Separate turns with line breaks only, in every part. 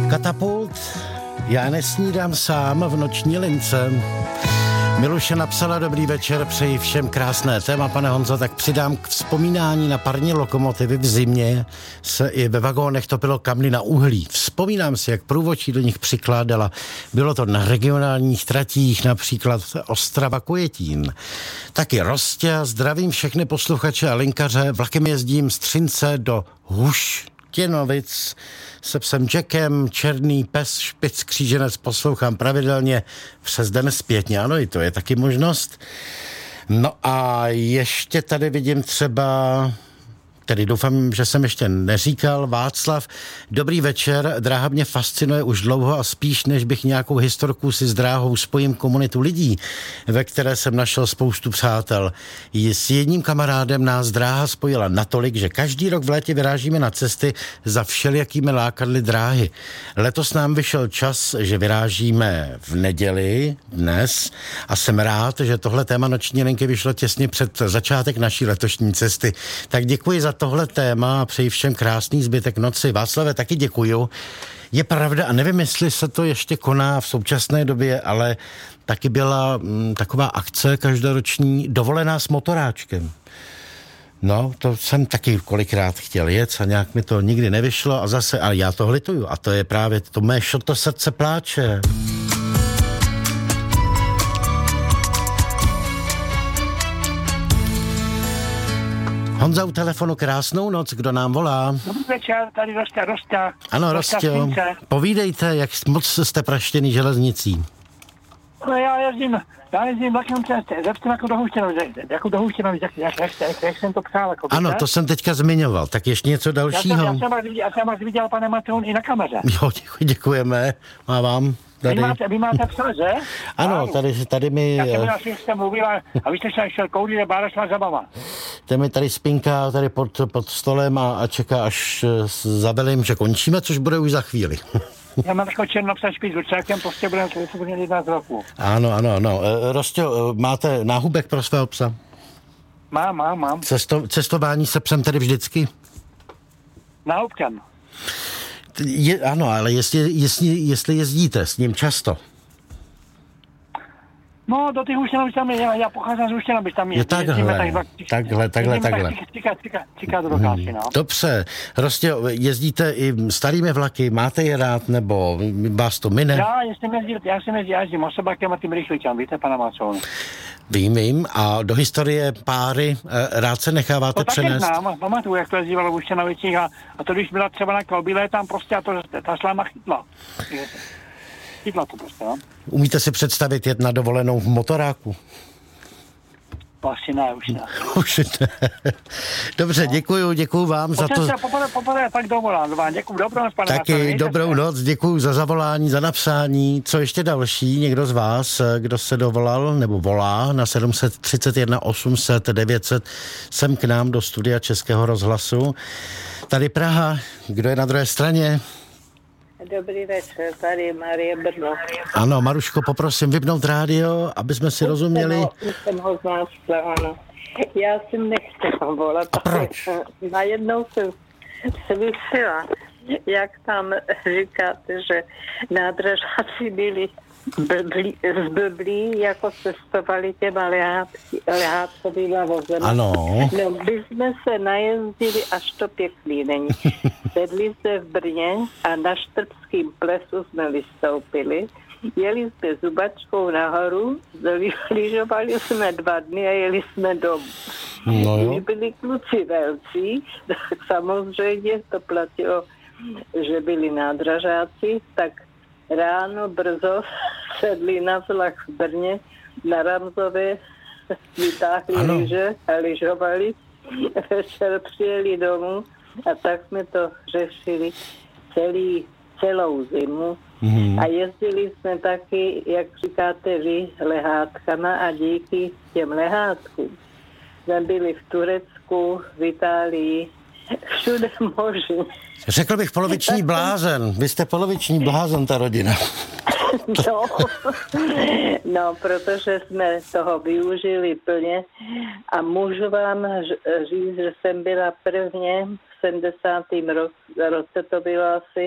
Katapult, já nesnídám sám v noční lince. Miluše napsala dobrý večer, přeji všem krásné téma, pane Honzo, tak přidám k vzpomínání na parní lokomotivy v zimě se i ve vagónech topilo kamny na uhlí. Vzpomínám si, jak průvodčí do nich přikládala. Bylo to na regionálních tratích, například Ostrava Kojetín. Taky Rostě, zdravím všechny posluchače a linkaře, vlakem jezdím z Třince do Huštěnovic se psem Jackem, Černý pes, Špic, Kříženec poslouchám pravidelně přes den zpětně. Ano, i to je taky možnost. No a ještě tady vidím třeba, tedy doufám, že jsem ještě neříkal, Václav. Dobrý večer, dráha mě fascinuje už dlouho a spíš, než bych nějakou historku si s dráhou spojím komunitu lidí, ve které jsem našel spoustu přátel. S jedním kamarádem nás dráha spojila natolik, že každý rok v létě vyrážíme na cesty za všelijakými lákadly dráhy. Letos nám vyšel čas, že vyrážíme v neděli dnes a jsem rád, že tohle téma noční linky vyšlo těsně před začátek naší letošní cesty. Tak děkuji za tohle téma a přeji všem krásný zbytek noci. Václave, taky děkuju. Je pravda, a nevím, jestli se to ještě koná v současné době, ale taky byla taková akce každoroční dovolená s motoráčkem. No, to jsem taky kolikrát chtěl jet a nějak mi to nikdy nevyšlo a zase, ale já to lituju a to je právě to mé šoto srdce pláče. Honza u telefonu, krásnou noc, kdo nám volá?
Dobrý večer, tady Rostě.
Ano, Rostě, povídejte, jak moc jste praštěný železnicí.
No, já jezdím vlakem jako do Huštěnovic, jak jsem to psal. Jako
ano, to jsem teďka zmiňoval, tak ještě něco dalšího.
Já jsem vás viděl, pane Matron, i na kameře.
Jo, děkujeme, mávám.
Vy máte psa, že?
Ano, tady mi...
Já jsem asi jste mluvila a vy jste se šel koudit a bára za baba.
Ten mi tady spinká tady pod stolem a čeká, až zavelím, že končíme, což bude už za chvíli.
Já mám takovou černopsa Špic, určitě prostě budeme 11 roku.
Ano. Rostě, máte náhubek pro svého psa?
Mám.
Cestování se psem tedy vždycky?
Náhubkem.
Ano, ale jestli jezdíte s ním často.
No, do těch Huštěnovic tam je, já pocházím z Huštěnovic, tam je.
Takhle.
Cíká do Dokáši, no.
Dobře, Rostě, jezdíte i starými vlaky, máte je rád, nebo vás to mine?
Já jezdím osobákem a tím rychličem, víte, pana Maconu.
Vím, a do historie páry rád se necháváte přenést?
To taky znám, pamatuju, jak to jezdívalo v Huštěnovicích a to, když byla třeba na kolbile, tam prostě a ta sláma chytla. Chytla to prostě, no.
Umíte si představit jet na dovolenou v motoráku?
Asi ne, už ne.
Už ne. Dobře, no. Děkuju vám za to.
Poprvé tak dovolám vám. Děkuju, dobrou noc, pane
Taky
Macron,
dobrou noc, děkuju za zavolání, za napsání. Co ještě další? Někdo z vás, kdo se dovolal nebo volá na 731 800 900 sem k nám do studia Českého rozhlasu. Tady Praha, kdo je na druhé straně?
Dobrý večer, tady Marie Brno.
Ano, Maruško, poprosím vypnout rádio, aby jsme si rozuměli.
Už jsem ho znášla, ano. Já jsem nechtěla volat.
A proč?
Najednou jsem slyšela, jak tam říkáte, že nádražáci byli zblblí, jako cestovali těma lehátkovýma vozem.
Ano.
No, my jsme se najezdili, až to pěkný není. Sedli se v Brně a na Štrbským plesu jsme vystoupili. Jeli jsme Zubačkou nahoru, lyžovali jsme 2 dny a jeli jsme domů.
No jo.
Když byli kluci velcí, tak samozřejmě to platilo, že byli nádražáci, tak ráno brzo sedli na vlak v Brně, na Ramzové, vytáhli lyže a lyžovali. Večer přijeli domů a tak jsme to řešili celou zimu. A jezdili jsme taky, jak říkáte vy, lehátkama a díky těm lehátkům jsme byli v Turecku, v Itálii, všude možně.
Řekl bych poloviční blázen. Vy jste poloviční blázen, ta rodina.
No, protože jsme toho využili plně a můžu vám říct, že jsem byla prvně v 70. roce, to bylo asi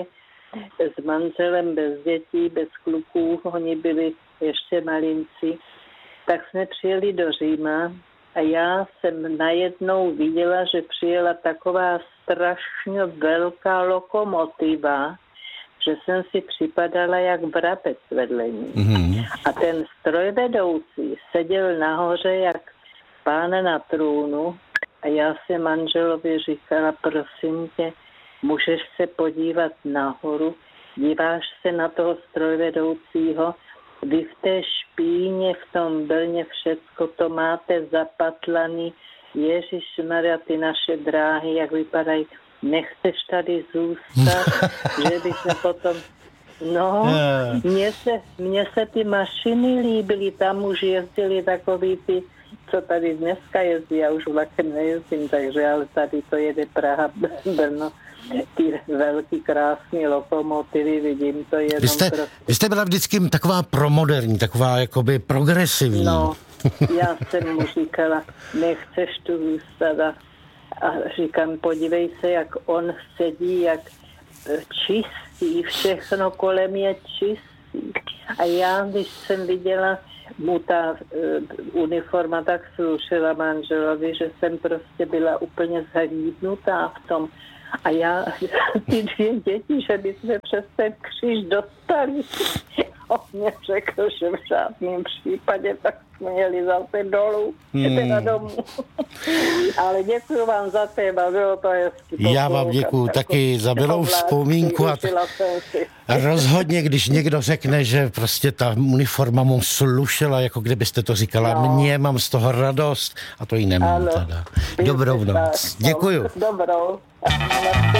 s manželem bez dětí, bez kluků, oni byli ještě malinci, tak jsme přijeli do Říma a já jsem najednou viděla, že přijela taková strašně velká lokomotiva, že jsem si připadala jak vrabec vedle ní. Mm-hmm. A ten strojvedoucí seděl nahoře jak pán na trůnu a já se manželovi říkala, prosím tě, můžeš se podívat nahoru, díváš se na toho strojvedoucího, vy v té špíně, v tom Brně všecko to máte zapatlaný, Ježišmarja, ty naše dráhy, jak vypadají, nechceš tady zůstat, že bych se potom... No, mně se ty mašiny líbily, tam už jezdili takový ty, co tady dneska jezdí, já už vlakem nejezdím, takže ale tady to jede Praha, Brno, ty velký krásný lokomotivy, vidím to jenom
Vy jste byla vždycky taková promoderní, taková jakoby progresivní.
No, já jsem mu říkala, nechceš tu zůstat a říkám, podívej se, jak on sedí, jak čistý, všechno kolem je čistý. A já, když jsem viděla mu ta uniforma, tak slušela manželovi, že jsem prostě byla úplně zhlídnutá v tom. A já, ty dvě děti, že by jsme přes ten kříž dostali. On mě řekl, že v žádném případě, tak jsme jeli zase dolů, teda domů. Ale děkuji vám za téma, bylo to hezky.
Já vám děkuji taky za milou vzpomínku. A rozhodně, když někdo řekne, že prostě ta uniforma mu slušela, jako kdybyste to říkala, mně mám z toho radost a to ji nemám teda. Dobrou noc. Děkuju.
Dobrou.